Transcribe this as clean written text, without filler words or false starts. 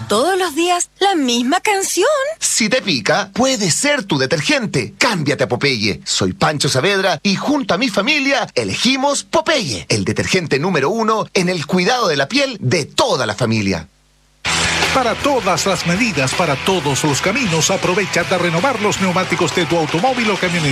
todos los días la misma canción. Si te pica, puede ser tu detergente. Cámbiate a Popeye. Soy Pancho Saavedra y junto a mi familia elegimos Popeye, el detergente número 1 en el cuidado de la piel de toda la familia. Para todas las medidas, para todos los caminos, aprovecha de renovar los neumáticos de tu automóvil o camioneta.